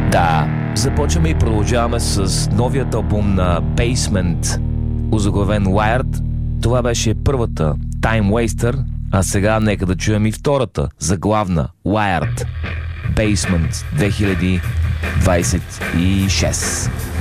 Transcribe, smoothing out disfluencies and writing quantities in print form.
Да, започваме и продължаваме с новият албум на Basement, озаглавен Wired. Това беше първата, Time Waster, а сега нека да чуем и втората, заглавна, Wired, Basement 2026.